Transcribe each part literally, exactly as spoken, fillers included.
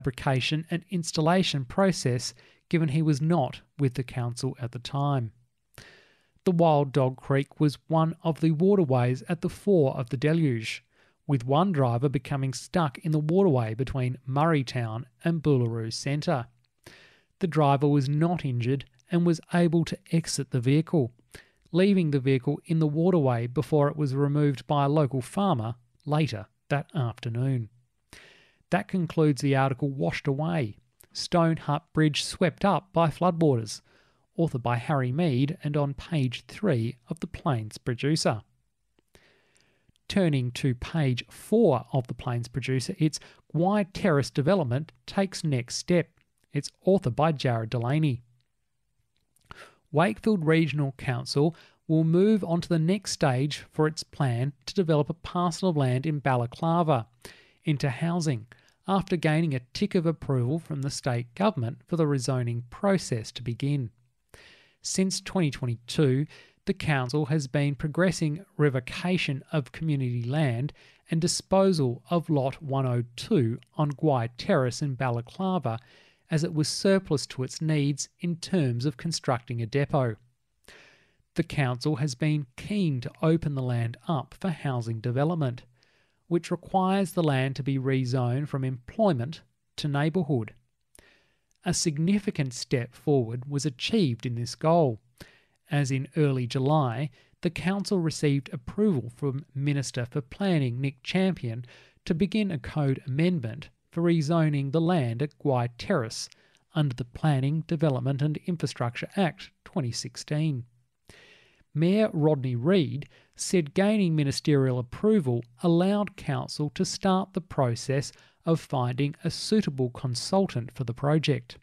fabrication and installation process, given he was not with the council at the time. The Wild Dog Creek was one of the waterways at the fore of the deluge, with one driver becoming stuck in the waterway between Murraytown and Boolaroo Centre. The driver was not injured and was able to exit the vehicle, leaving the vehicle in the waterway before it was removed by a local farmer later that afternoon. That concludes the article Washed Away, Stone Hut Bridge Swept Up by Floodwaters, authored by Harry Mead and on page three of the Plains Producer. Turning to page four of the Plains Producer, it's Why Terrace Development Takes Next Step. It's authored by Jared Delaney. Wakefield Regional Council will move on to the next stage for its plan to develop a parcel of land in Balaclava into housing, after gaining a tick of approval from the state government for the rezoning process to begin. Since twenty twenty-two, the council has been progressing revocation of community land and disposal of Lot one oh two on Guy Terrace in Balaclava, as it was surplus to its needs in terms of constructing a depot. The council has been keen to open the land up for housing development, which requires the land to be rezoned from employment to neighbourhood. A significant step forward was achieved in this goal, as in early July, the council received approval from Minister for Planning Nick Champion to begin a code amendment for rezoning the land at Guy Terrace under the Planning, Development and Infrastructure Act twenty sixteen. Mayor Rodney Reed said gaining ministerial approval allowed council to start the process of finding a suitable consultant for the project.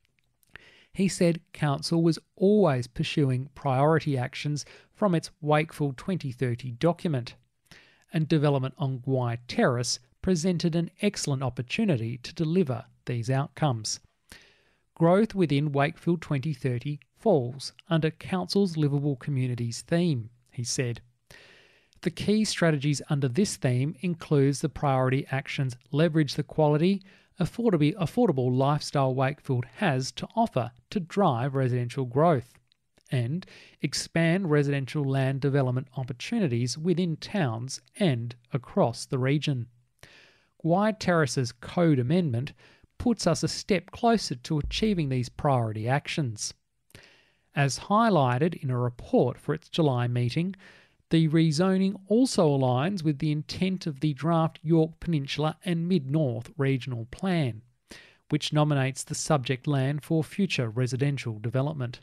He said council was always pursuing priority actions from its Wakefield twenty thirty document, and development on Guy Terrace presented an excellent opportunity to deliver these outcomes. Growth within Wakefield twenty thirty falls under Council's Livable Communities theme, he said. The key strategies under this theme includes the priority actions leverage the quality, affordable, affordable lifestyle Wakefield has to offer to drive residential growth, and expand residential land development opportunities within towns and across the region. Guy Terrace's code amendment puts us a step closer to achieving these priority actions. As highlighted in a report for its July meeting, the rezoning also aligns with the intent of the draft York Peninsula and Mid-North Regional Plan, which nominates the subject land for future residential development.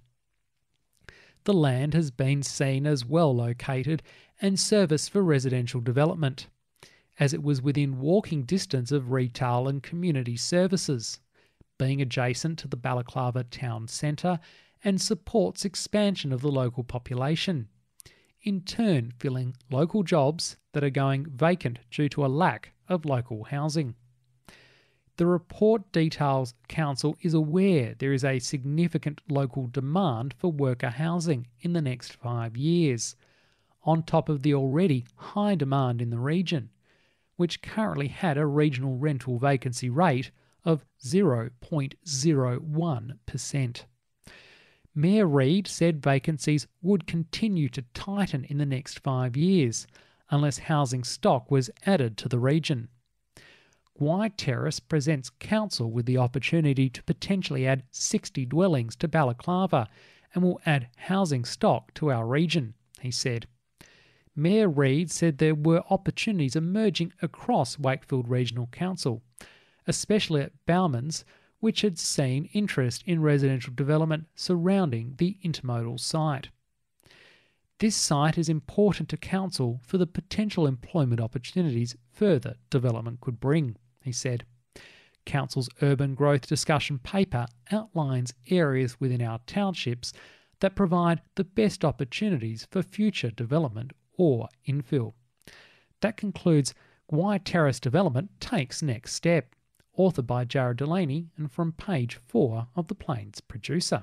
The land has been seen as well located and serviced for residential development, as it was within walking distance of retail and community services, being adjacent to the Balaclava town centre and supports expansion of the local population, in turn filling local jobs that are going vacant due to a lack of local housing. The report details council is aware there is a significant local demand for worker housing in the next five years, on top of the already high demand in the region, which currently had a regional rental vacancy rate of zero point zero one percent. Mayor Reed said vacancies would continue to tighten in the next five years unless housing stock was added to the region. Guy Terrace presents council with the opportunity to potentially add sixty dwellings to Balaclava and will add housing stock to our region, he said. Mayor Reed said there were opportunities emerging across Wakefield Regional Council, especially at Bowmans, which had seen interest in residential development surrounding the intermodal site. This site is important to council for the potential employment opportunities further development could bring, he said. Council's urban growth discussion paper outlines areas within our townships that provide the best opportunities for future development or infill. That concludes Why Terrace Development Takes Next Step, authored by Jared Delaney and from page four of the Plains Producer.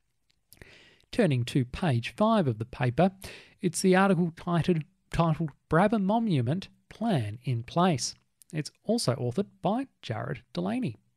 Turning to page five of the paper, it's the article titled, titled Brabham Monument Plan in Place. It's also authored by Jared Delaney.